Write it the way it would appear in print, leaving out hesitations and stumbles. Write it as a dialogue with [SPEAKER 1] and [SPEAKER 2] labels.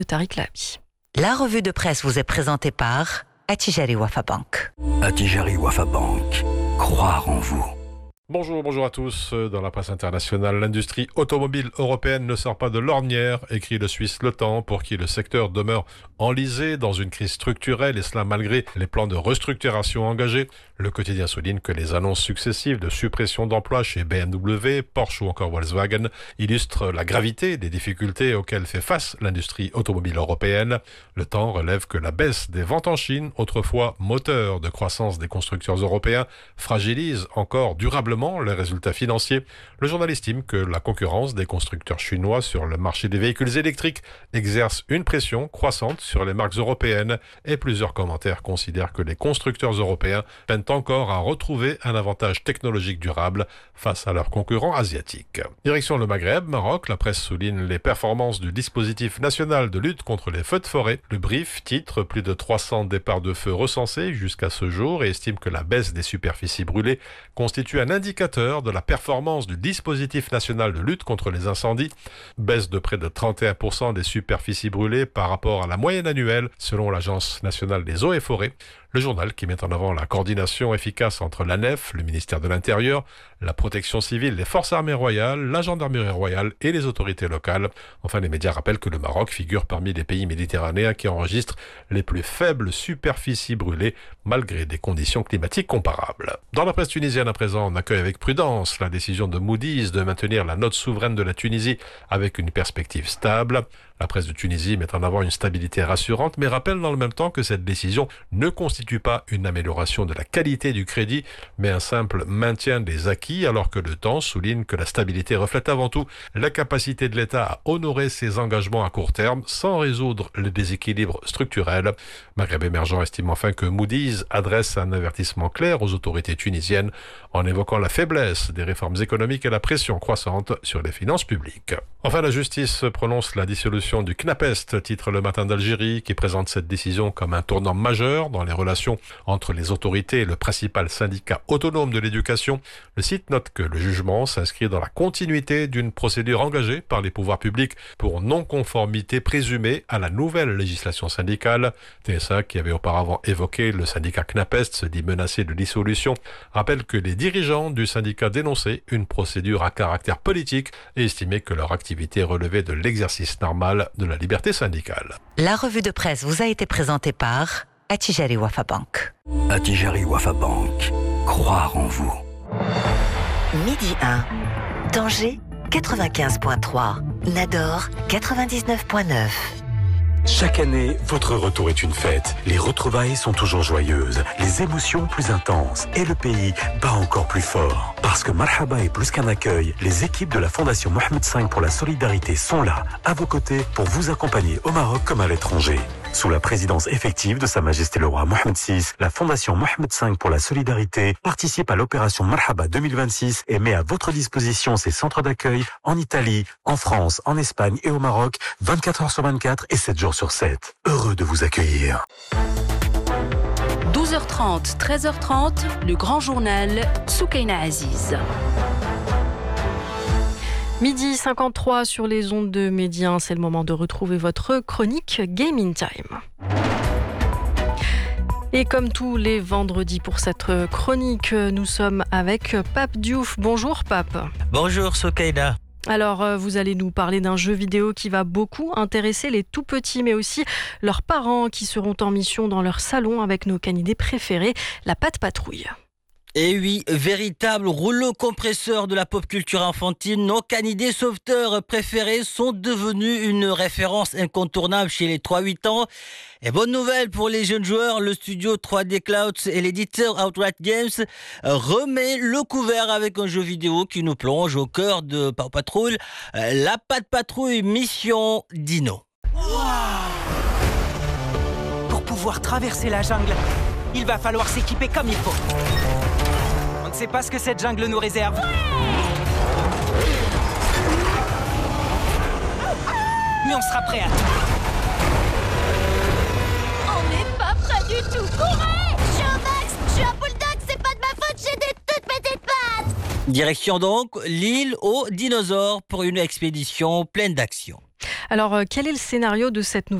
[SPEAKER 1] de Tariq Lahabi.
[SPEAKER 2] La revue de presse vous est présentée par Attijari Wafa Bank.
[SPEAKER 3] Attijari Wafa Bank. Croire en vous.
[SPEAKER 4] Bonjour à tous. Dans la presse internationale, l'industrie automobile européenne ne sort pas de l'ornière, écrit le Suisse Le Temps, pour qui le secteur demeure enlisé dans une crise structurelle, et cela malgré les plans de restructuration engagés. Le quotidien souligne que les annonces successives de suppression d'emplois chez BMW, Porsche ou encore Volkswagen illustrent la gravité des difficultés auxquelles fait face l'industrie automobile européenne. Le Temps relève que la baisse des ventes en Chine, autrefois moteur de croissance des constructeurs européens, fragilise encore durablement les résultats financiers. Le journal estime que la concurrence des constructeurs chinois sur le marché des véhicules électriques exerce une pression croissante sur les marques européennes, et plusieurs commentaires considèrent que les constructeurs européens peinent encore à retrouver un avantage technologique durable face à leurs concurrents asiatiques. Direction le Maghreb, Maroc, la presse souligne les performances du dispositif national de lutte contre les feux de forêt. Le Brief titre plus de 300 départs de feu recensés jusqu'à ce jour et estime que la baisse des superficies brûlées constitue un indicateur de la performance du dispositif national de lutte contre les incendies. Baisse de près de 31% des superficies brûlées par rapport à la moyenne annuelle selon l'Agence nationale des eaux et forêts. Le journal qui met en avant la coordination efficace entre l'ANEF, le ministère de l'Intérieur, la protection civile, les forces armées royales, la gendarmerie royale et les autorités locales. Enfin, les médias rappellent que le Maroc figure parmi les pays méditerranéens qui enregistrent les plus faibles superficies brûlées malgré des conditions climatiques comparables. Dans la presse tunisienne à présent, on accueille avec prudence la décision de Moody's de maintenir la note souveraine de la Tunisie avec une perspective stable. La presse de Tunisie met en avant une stabilité rassurante, mais rappelle dans le même temps que cette décision ne constitue pas une amélioration de la qualité du crédit, mais un simple maintien des acquis, alors que le Temps souligne que la stabilité reflète avant tout la capacité de l'État à honorer ses engagements à court terme sans résoudre le déséquilibre structurel. Maghreb émergent estime enfin que Moody's adresse un avertissement clair aux autorités tunisiennes en évoquant la faiblesse des réformes économiques et la pression croissante sur les finances publiques. Enfin, la justice prononce la dissolution du CNAPEST, titre le Matin d'Algérie, qui présente cette décision comme un tournant majeur dans les relations entre les autorités et le principal syndicat autonome de l'éducation. Le site note que le jugement s'inscrit dans la continuité d'une procédure engagée par les pouvoirs publics pour non-conformité présumée à la nouvelle législation syndicale. TSA, qui avait auparavant évoqué le syndicat CNAPEST, se dit menacé de dissolution, rappelle que les dirigeants du syndicat dénonçaient une procédure à caractère politique et estimaient que leur activité relevait de l'exercice normal de la liberté syndicale.
[SPEAKER 2] La revue de presse vous a été présentée par Attijari Wafa Bank.
[SPEAKER 3] Attijari Wafa Bank. Croire en vous.
[SPEAKER 2] Midi 1. Tanger 95.3. Nador 99.9.
[SPEAKER 5] Chaque année, votre retour est une fête. Les retrouvailles sont toujours joyeuses, les émotions plus intenses et le pays bat encore plus fort. Parce que Marhaba est plus qu'un accueil, les équipes de la Fondation Mohamed V pour la solidarité sont là, à vos côtés, pour vous accompagner au Maroc comme à l'étranger. Sous la présidence effective de Sa Majesté le Roi Mohamed VI, la Fondation Mohamed V pour la solidarité participe à l'opération Marhaba 2026 et met à votre disposition ses centres d'accueil en Italie, en France, en Espagne et au Maroc, 24 heures sur 24 et 7 jours sur 7. Heureux de vous accueillir.
[SPEAKER 1] 12h30, 13h30, le grand journal Soukaina Aziz. Midi 53 sur les ondes de Média, c'est le moment de retrouver votre chronique Gaming Time. Et comme tous les vendredis pour cette chronique, nous sommes avec Pape Diouf. Bonjour Pape.
[SPEAKER 6] Bonjour Soukaina.
[SPEAKER 1] Alors, vous allez nous parler d'un jeu vidéo qui va beaucoup intéresser les tout-petits, mais aussi leurs parents qui seront en mission dans leur salon avec nos canidés préférés, la Pat' Patrouille.
[SPEAKER 6] Et oui, véritable rouleau compresseur de la pop culture infantile, nos canidés sauveteurs préférés sont devenus une référence incontournable chez les 3-8 ans. Et bonne nouvelle pour les jeunes joueurs, le studio 3D Clouds et l'éditeur Outright Games remet le couvert avec un jeu vidéo qui nous plonge au cœur de Paw Patrol, la Pat' Patrouille Mission Dino.
[SPEAKER 7] Wow. Pour pouvoir traverser la jungle, il va falloir s'équiper comme il faut. On ne sait pas ce que cette jungle nous réserve. Mais on sera prêt à tout.
[SPEAKER 8] On n'est pas prêt du tout. Courez! Je suis un Max, je suis un bulldog, c'est pas de ma faute, j'ai des toutes petites pattes.
[SPEAKER 6] Direction donc l'île aux dinosaures pour une expédition pleine d'action.
[SPEAKER 1] Alors, quel est le scénario de cette nouvelle